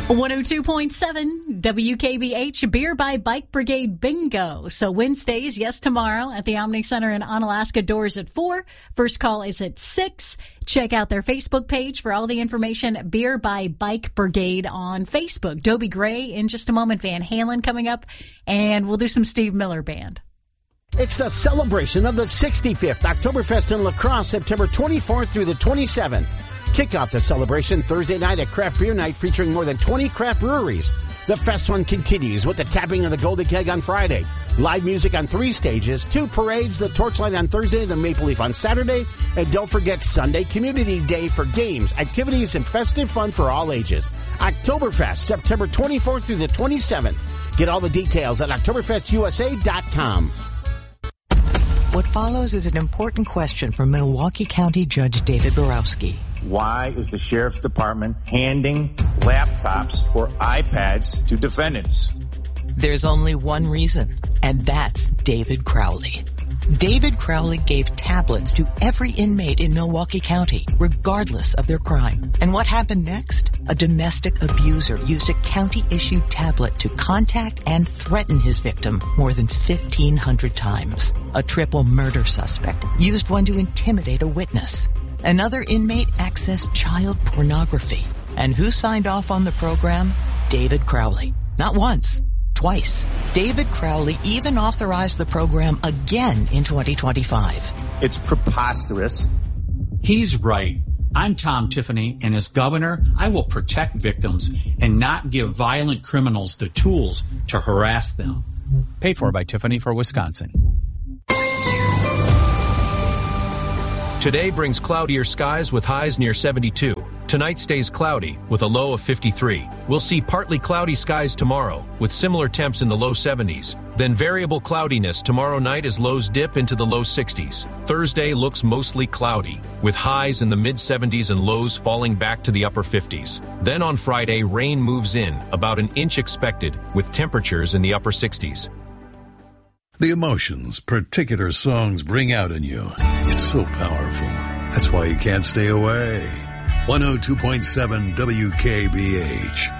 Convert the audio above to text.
102.7 WKBH Beer by Bike Brigade Bingo. So Wednesdays, yes, tomorrow at the Omni Center in Onalaska, doors at 4. First call is at 6. Check out their Facebook page for all the information. Beer by Bike Brigade on Facebook. Dobie Gray in just a moment. Van Halen coming up. And we'll do some Steve Miller Band. It's the celebration of the 65th Oktoberfest in La Crosse, September 24th through the 27th. Kick off the celebration Thursday night at Craft Beer Night featuring more than 20 craft breweries. The fest one continues with the tapping of the Golden Keg on Friday, live music on 3 stages, 2 parades, the Torchlight on Thursday, the Maple Leaf on Saturday, and don't forget Sunday Community Day for games, activities, and festive fun for all ages. Oktoberfest, September 24th through the 27th. Get all the details at OktoberfestUSA.com. What follows is an important question from Milwaukee County Judge David Borowski. Why is the Sheriff's Department handing laptops or iPads to defendants? There's only one reason, and that's David Crowley. David Crowley gave tablets to every inmate in Milwaukee County, regardless of their crime. And what happened next? A domestic abuser used a county-issued tablet to contact and threaten his victim more than 1,500 times. A triple murder suspect used one to intimidate a witness. Another inmate accessed child pornography. And who signed off on the program? David Crowley. Not once, twice. David Crowley even authorized the program again in 2025. It's preposterous. He's right. I'm Tom Tiffany, and as governor, I will protect victims and not give violent criminals the tools to harass them. Paid for by Tiffany for Wisconsin. Today brings cloudier skies with highs near 72. Tonight stays cloudy with a low of 53. We'll see partly cloudy skies tomorrow with similar temps in the low 70s. Then variable cloudiness tomorrow night as lows dip into the low 60s. Thursday looks mostly cloudy with highs in the mid 70s and lows falling back to the upper 50s. Then on Friday, rain moves in, about an inch expected with temperatures in the upper 60s. The emotions particular songs bring out in you. It's so powerful. That's why you can't stay away. 102.7 WKBH.